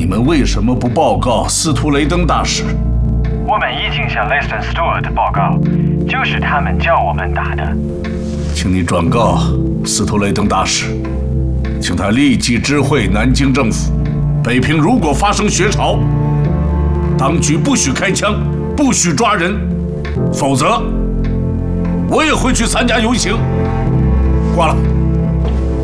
你们为什么不报告司徒雷登大使？ 我们已经向 Leston Stewart 报告，就是他们叫我们打的。 请你转告司徒雷登大使，请他立即知会南京政府，北平如果发生学潮，当局不许开枪，不许抓人，否则我也会去参加游行。挂了。